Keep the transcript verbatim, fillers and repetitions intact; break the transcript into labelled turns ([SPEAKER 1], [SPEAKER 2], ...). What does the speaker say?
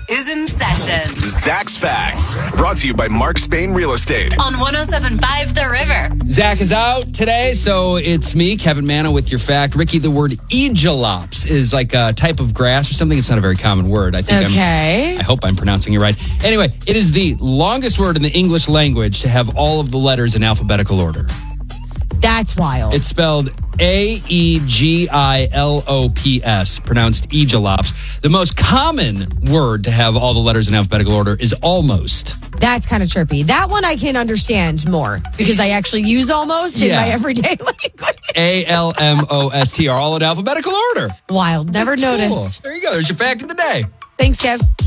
[SPEAKER 1] is in session.
[SPEAKER 2] Zach's Facts, brought to you by Mark Spain Real Estate.
[SPEAKER 1] On one oh seven point five The River.
[SPEAKER 3] Zach is out today, so it's me, Kevin Manna, with your fact. Ricky, the word aegilops is like a type of grass or something. It's not a very common word. I think
[SPEAKER 4] Okay.
[SPEAKER 3] I'm, I hope I'm pronouncing it right. Anyway, it is the longest word in the English language to have all of the letters in alphabetical order.
[SPEAKER 4] That's wild.
[SPEAKER 3] It's spelled A E G I L O P S, pronounced aegilops. The most common word to have all the letters in alphabetical order is almost.
[SPEAKER 4] That's kind of trippy. That one I can understand more because I actually use almost in
[SPEAKER 3] Yeah.
[SPEAKER 4] my everyday language.
[SPEAKER 3] A L M O S T are all in alphabetical order.
[SPEAKER 4] Wild. Never
[SPEAKER 3] That's cool.
[SPEAKER 4] noticed.
[SPEAKER 3] There you go. There's your fact of the day.
[SPEAKER 4] Thanks, Kev.